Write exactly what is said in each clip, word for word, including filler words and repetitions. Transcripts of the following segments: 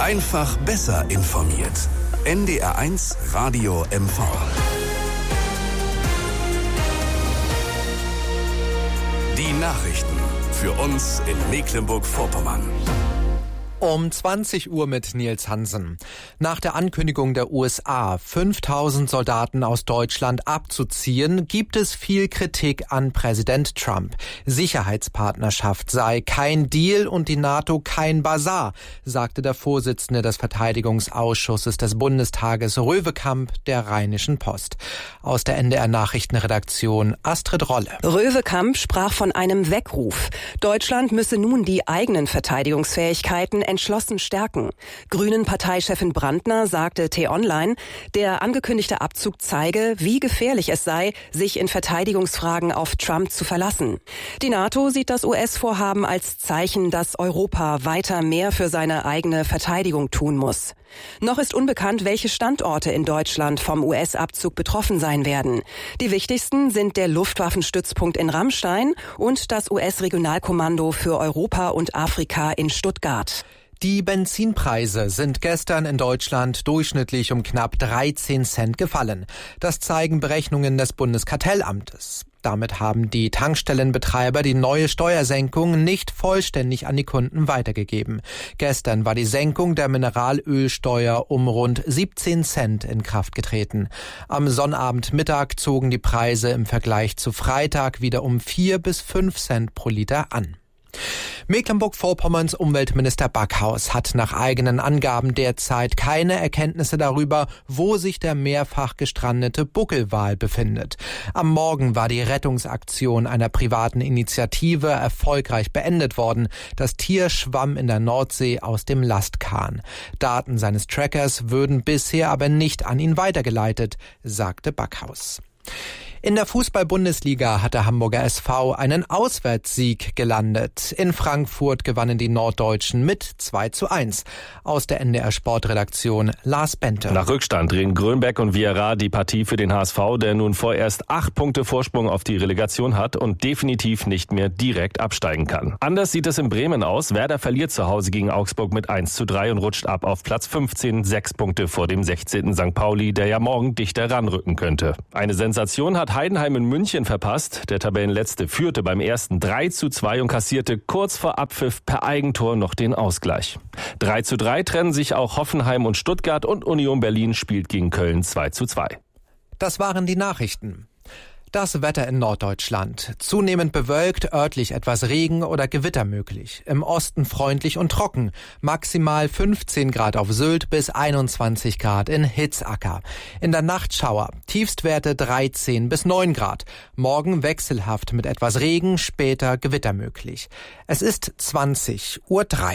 Einfach besser informiert. N D R eins Radio M V. Die Nachrichten für uns in Mecklenburg-Vorpommern. Um zwanzig Uhr mit Nils Hansen. Nach der Ankündigung der U S A, fünftausend Soldaten aus Deutschland abzuziehen, gibt es viel Kritik an Präsident Trump. Sicherheitspartnerschaft sei kein Deal und die NATO kein Basar, sagte der Vorsitzende des Verteidigungsausschusses des Bundestages Röwekamp der Rheinischen Post. Aus der N D R-Nachrichtenredaktion Astrid Rolle. Röwekamp sprach von einem Weckruf. Deutschland müsse nun die eigenen Verteidigungsfähigkeiten entschlossen stärken. Grünen-Parteichefin Brandner sagte T-Online, der angekündigte Abzug zeige, wie gefährlich es sei, sich in Verteidigungsfragen auf Trump zu verlassen. Die NATO sieht das U S-Vorhaben als Zeichen, dass Europa weiter mehr für seine eigene Verteidigung tun muss. Noch ist unbekannt, welche Standorte in Deutschland vom U S-Abzug betroffen sein werden. Die wichtigsten sind der Luftwaffenstützpunkt in Ramstein und das U S-Regionalkommando für Europa und Afrika in Stuttgart. Die Benzinpreise sind gestern in Deutschland durchschnittlich um knapp dreizehn Cent gefallen. Das zeigen Berechnungen des Bundeskartellamtes. Damit haben die Tankstellenbetreiber die neue Steuersenkung nicht vollständig an die Kunden weitergegeben. Gestern war die Senkung der Mineralölsteuer um rund siebzehn Cent in Kraft getreten. Am Sonnabendmittag zogen die Preise im Vergleich zu Freitag wieder um vier bis fünf Cent pro Liter an. Mecklenburg-Vorpommerns Umweltminister Backhaus hat nach eigenen Angaben derzeit keine Erkenntnisse darüber, wo sich der mehrfach gestrandete Buckelwal befindet. Am Morgen war die Rettungsaktion einer privaten Initiative erfolgreich beendet worden. Das Tier schwamm in der Nordsee aus dem Lastkahn. Daten seines Trackers würden bisher aber nicht an ihn weitergeleitet, sagte Backhaus. In der Fußball-Bundesliga hat der Hamburger S V einen Auswärtssieg gelandet. In Frankfurt gewannen die Norddeutschen mit zwei zu eins. Aus der N D R-Sportredaktion Lars Bente. Nach Rückstand drehen Grönbeck und Vieira die Partie für den H S V, der nun vorerst acht Punkte Vorsprung auf die Relegation hat und definitiv nicht mehr direkt absteigen kann. Anders sieht es in Bremen aus. Werder verliert zu Hause gegen Augsburg mit eins zu drei und rutscht ab auf Platz fünfzehn, sechs Punkte vor dem sechzehnten Sankt Pauli, der ja morgen dichter ranrücken könnte. Eine Sensation hat Heidenheim in München verpasst. Der Tabellenletzte führte beim ersten drei zu zwei und kassierte kurz vor Abpfiff per Eigentor noch den Ausgleich. drei zu drei trennen sich auch Hoffenheim und Stuttgart und Union Berlin spielt gegen Köln zwei zu zwei. Das waren die Nachrichten. Das Wetter in Norddeutschland. Zunehmend bewölkt, örtlich etwas Regen oder Gewitter möglich. Im Osten freundlich und trocken. Maximal fünfzehn Grad auf Sylt bis einundzwanzig Grad in Hitzacker. In der Nacht Schauer. Tiefstwerte dreizehn bis neun Grad. Morgen wechselhaft mit etwas Regen, später Gewitter möglich. Es ist zwanzig Uhr drei.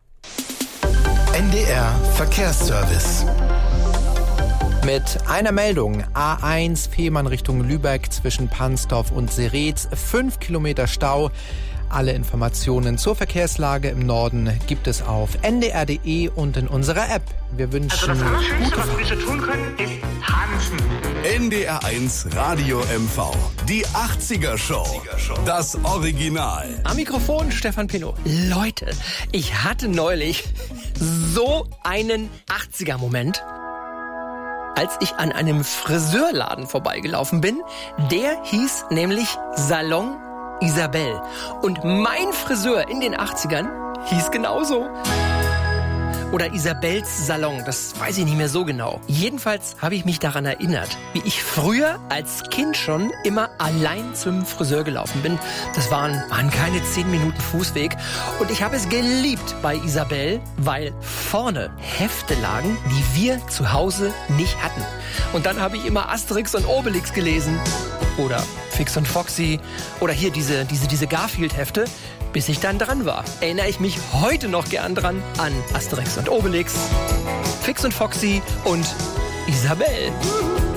N D R Verkehrsservice. Mit einer Meldung. A eins Fehmarn Richtung Lübeck zwischen Pansdorf und Seretz. Fünf Kilometer Stau. Alle Informationen zur Verkehrslage im Norden gibt es auf n d r punkt d e und in unserer App. Wir wünschen also das Allerschönste, gute was wir so tun können, ist tanzen. N D R eins Radio M V. Die achtziger Show. Das Original. Am Mikrofon Stefan Pinot. Leute, ich hatte neulich so einen achtziger-Moment, als ich an einem Friseurladen vorbeigelaufen bin. Der hieß nämlich Salon Isabel. Und mein Friseur in den achtzigern hieß genauso. Oder Isabels Salon, das weiß ich nicht mehr so genau. Jedenfalls habe ich mich daran erinnert, wie ich früher als Kind schon immer allein zum Friseur gelaufen bin. Das waren, waren keine zehn Minuten Fußweg. Und ich habe es geliebt bei Isabel, weil vorne Hefte lagen, die wir zu Hause nicht hatten. Und dann habe ich immer Asterix und Obelix gelesen. Oder Fix und Foxy. Oder hier diese, diese, diese Garfield-Hefte. Bis ich dann dran war. Erinnere ich mich heute noch gern dran an Asterix und Obelix, Fix und Foxy und Isabel.